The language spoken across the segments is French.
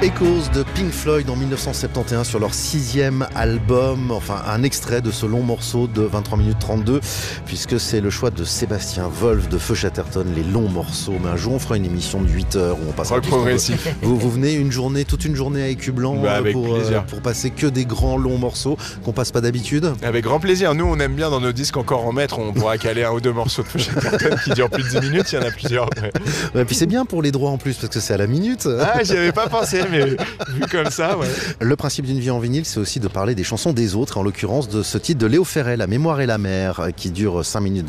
Echoes de Pink Floyd en 1971 sur leur 6e album, enfin un extrait de ce long morceau de 23 minutes 32, puisque c'est le choix de Sébastien Wolf de Feu Chatterton, les longs morceaux. Mais un jour on fera une émission de 8 heures où on passera progressif. Vous venez toute une journée à Écublanc pour passer que des grands longs morceaux qu'on passe pas d'habitude. Avec grand plaisir. Nous on aime bien dans nos disques encore en mettre, on pourra caler un ou deux morceaux de Feu Chatterton qui durent plus de 10 minutes, il y en a plusieurs. Ouais, puis c'est bien pour les droits en plus parce que c'est à la minute. Ah, j'y avais pas pensé, mais vu comme ça, ouais. Le principe d'une vie en vinyle, c'est aussi de parler des chansons des autres, en l'occurrence de ce titre de Léo Ferré, La mémoire et la mer, qui dure 5 minutes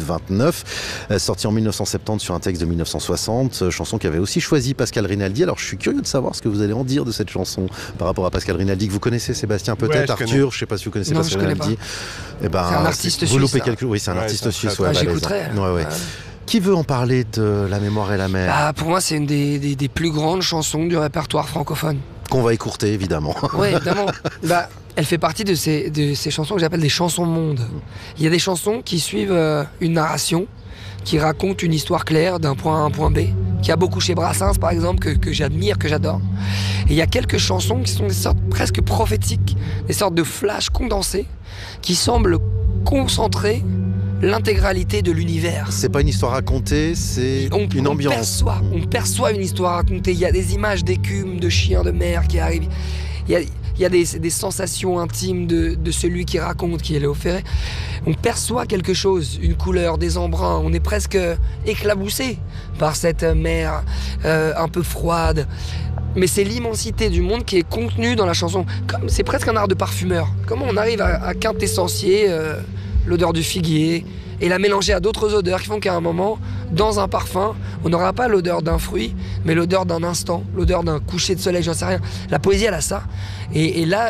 29, sorti en 1970 sur un texte de 1960, chanson qu'avait aussi choisi Pascal Rinaldi. Alors je suis curieux de savoir ce que vous allez en dire de cette chanson par rapport à Pascal Rinaldi, que vous connaissez, Sébastien, peut-être, ouais, Arthur, je sais pas si vous connaissez Pascal Rinaldi. Eh ben, c'est un artiste suisse. Vous loupez quelque chose. Oui, c'est un artiste suisse. Ouais, j'écouterais. Ouais. Qui veut en parler de La mémoire et la mer? Pour moi, c'est une des plus grandes chansons du répertoire francophone. Qu'on va écourter, évidemment. Oui, évidemment. Elle fait partie de ces chansons que j'appelle des chansons monde. Il y a des chansons qui suivent une narration, qui racontent une histoire claire d'un point A à un point B, qui a beaucoup chez Brassens, par exemple, que j'admire, que j'adore. Et il y a quelques chansons qui sont des sortes presque prophétiques, des sortes de flashs condensés, qui semblent concentrer l'intégralité de l'univers. C'est pas une histoire racontée, c'est une ambiance. On perçoit une histoire racontée. Il y a des images d'écume, de chiens de mer qui arrivent. Il y a des sensations intimes de celui qui raconte, qui est Léo Ferré. On perçoit quelque chose, une couleur, des embruns. On est presque éclaboussé par cette mer un peu froide. Mais c'est l'immensité du monde qui est contenue dans la chanson. C'est presque un art de parfumeur. Comment on arrive à quintessencier l'odeur du figuier et la mélanger à d'autres odeurs qui font qu'à un moment, dans un parfum, on n'aura pas l'odeur d'un fruit, mais l'odeur d'un instant, l'odeur d'un coucher de soleil, j'en sais rien. La poésie, elle a ça. Et là,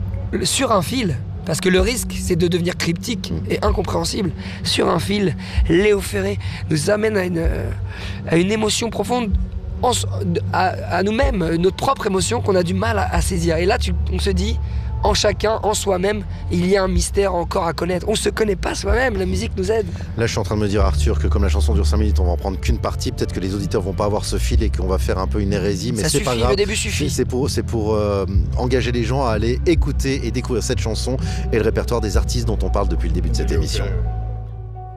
sur un fil, parce que le risque, c'est de devenir cryptique et incompréhensible, sur un fil, Léo Ferré nous amène à une émotion profonde, à nous-mêmes, notre propre émotion qu'on a du mal à saisir. Et là, on se dit, en chacun, en soi-même, il y a un mystère encore à connaître. On ne se connaît pas soi-même, la musique nous aide. Là, je suis en train de me dire, Arthur, que comme la chanson dure 5 minutes, on va en prendre qu'une partie. Peut-être que les auditeurs vont pas avoir ce fil et qu'on va faire un peu une hérésie. Mais c'est pas grave. Le début suffit. C'est pour engager les gens à aller écouter et découvrir cette chanson et le répertoire des artistes dont on parle depuis le début de cette émission.